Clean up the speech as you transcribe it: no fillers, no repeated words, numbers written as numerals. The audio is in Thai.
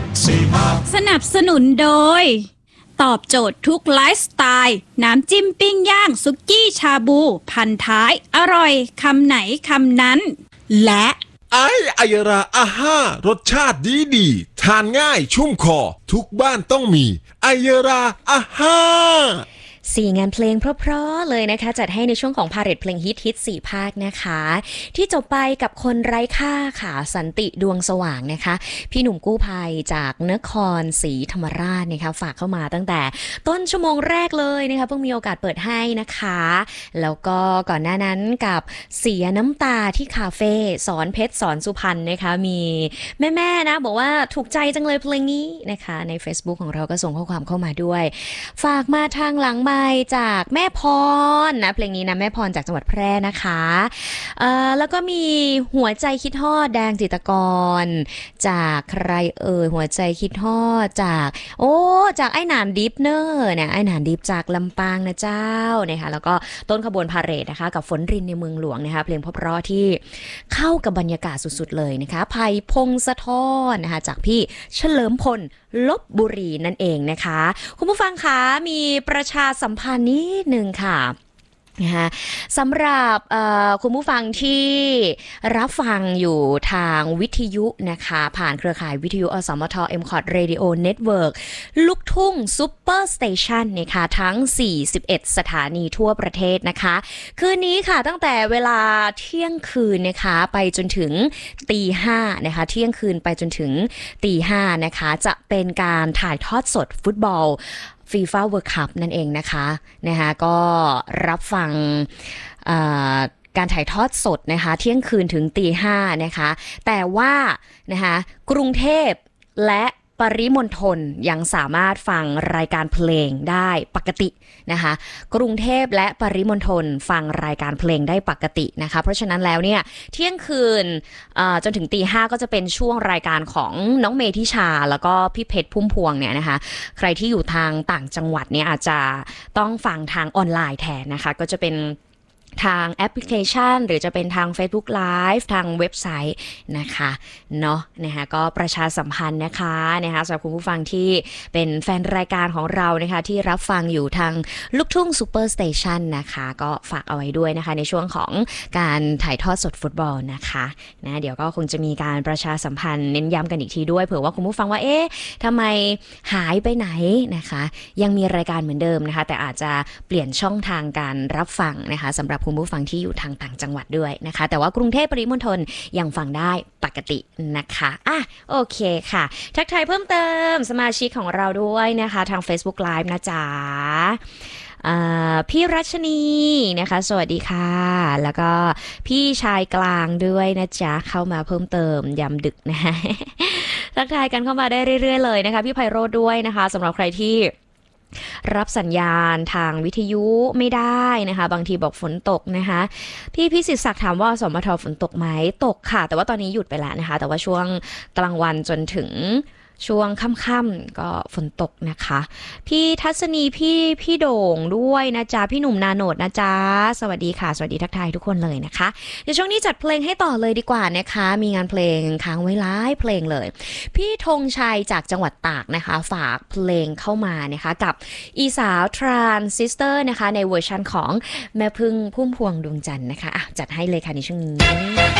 สนับสนุนโดยตอบโจทย์ทุกไลฟ์สไตล์น้ำจิ้มปิ้งย่างสุกี้ชาบูพันท้ายอร่อยคำไหนคำนั้นและไอยราอาห้ารสชาติดีทานง่ายชุ่มคอทุกบ้านต้องมีไอยราอาห้า 4งานเพลงเพราะๆเลยนะคะจัดให้ในช่วงของพาเหรดเพลงฮิต4ภาคนะคะที่จบไปกับคนไร้ค่าค่ะสันติดวงสว่างนะคะพี่หนุ่มกู้ภัยจากนครศรีธรรมราชนะคะฝากเข้ามาตั้งแต่ต้นชั่วโมงแรกเลยนะคะเพิ่งมีโอกาสเปิดให้นะคะแล้วก็ก่อนหน้านั้นกับเสียน้ำตาที่คาเฟ่สอนเพชรสอนสุพรรณนะคะมีแม่ๆนะบอกว่าถูกใจจังเลยเพลงนี้นะคะใน Facebook ของเราก็ส่งข้อความเข้ามาด้วยฝากมาทางหลังจากแม่พรนะเพลงนี้นะแม่พรจากจังหวัดแพร่นะคะแล้วก็มีหัวใจคิดฮอดแดงจิตรกรจากใครหัวใจคิดฮอดจากไอ้หนานดิฟเนอร์เนี่ยไอ้หนานดิฟจากลำปางนะเจ้านะคะแล้วก็ต้นขบวนพาเหรดนะคะกับฝนรินในเมืองหลวงนะคะเพลงเพราะๆที่เข้ากับบรรยากาศสุดๆเลยนะคะไผ่พงศธรนะคะจากพี่เฉลิมพลลพบุรีนั่นเองนะคะคุณผู้ฟังคะมีประชาสัมพันธ์นิดนึงค่ะนะคะสำหรับคุณผู้ฟังที่รับฟังอยู่ทางวิทยุนะคะผ่านเครือข่ายวิทยุอสมท MCOT Radio Network ลูกทุ่งซุปเปอร์สเตชันนะคะทั้ง41สถานีทั่วประเทศนะคะคืนนี้ค่ะตั้งแต่เวลาเที่ยงคืนนะคะไปจนถึงตีห้านะคะเที่ยงคืนไปจนถึงตีห้านะคะจะเป็นการถ่ายทอดสดฟุตบอลFIFA World Cup นั่นเองนะคะก็รับฟังการถ่ายทอดสดนะคะเที่ยงคืนถึงตีห้านะคะแต่ว่านะคะกรุงเทพและปริมณฑลยังสามารถฟังรายการเพลงได้ปกตินะคะกรุงเทพและปริมณฑลฟังรายการเพลงได้ปกตินะคะเพราะฉะนั้นแล้วเนี่ยเที่ยงคืนจนถึงตีห้าก็จะเป็นช่วงรายการของน้องเมธิชาแล้วก็พี่เพชรพุ่มพวงเนี่ยนะคะใครที่อยู่ทางต่างจังหวัดเนี่ยอาจจะต้องฟังทางออนไลน์แทนนะคะก็จะเป็นทางแอปพลิเคชันหรือจะเป็นทาง Facebook Live ทางเว็บไซต์นะคะเนาะนะคะก็ประชาสัมพันธ์นะคะสำหรับคุณผู้ฟังที่เป็นแฟนรายการของเรานะคะที่รับฟังอยู่ทางลูกทุ่งซูเปอร์สเตชันนะคะก็ฝากเอาไว้ด้วยนะคะในช่วงของการถ่ายทอดสดฟุตบอลนะคะเดี๋ยวก็คงจะมีการประชาสัมพันธ์เน้นย้ำกันอีกทีด้วยเผื่อว่าคุณผู้ฟังว่าทำไมหายไปไหนนะคะยังมีรายการเหมือนเดิมนะคะแต่อาจจะเปลี่ยนช่องทางการรับฟังนะคะสำหรับคุณผู้ฟังที่อยู่ทางต่างจังหวัดด้วยนะคะแต่ว่ากรุงเทพปริมณฑลยังฟังได้ปกตินะคะโอเคค่ะทักทายเพิ่มเติมสมาชิกของเราด้วยนะคะทาง Facebook Live นะจ๊ะพี่รัชนีนะคะสวัสดีค่ะแล้วก็พี่ชายกลางด้วยนะจ๊ะเข้ามาเพิ่มเติมยามดึกนะ ทักทายกันเข้ามาได้เรื่อยๆเลยนะคะพี่ไพโรจน์ด้วยนะคะสำหรับใครที่รับสัญญาณทางวิทยุไม่ได้นะคะบางทีบอกฝนตกนะคะพี่พิสิทธิ์ศักดิ์ถามว่าสมทฝนตกไหมตกค่ะแต่ว่าตอนนี้หยุดไปแล้วนะคะแต่ว่าช่วงกลางวันจนถึงช่วงค่ำๆก็ฝนตกนะคะพี่ทัศนีพี่โด่งด้วยนะจ๊ะพี่หนุ่มนาโนดนะจ๊ะสวัสดีค่ะสวัสดีทักทายทุกคนเลยนะคะเดี๋ยวช่วงนี้จัดเพลงให้ต่อเลยดีกว่านะคะมีงานเพลงค้างไว้หลายเพลงเลยพี่ธงชัยจากจังหวัดตากนะคะฝากเพลงเข้ามานะคะกับอีสาวทรานซิสเตอร์นะคะในเวอร์ชันของแม่พึ่งพุ่มพวงดวงจันทร์นะคะจัดให้เลยค่ะในช่วงนี้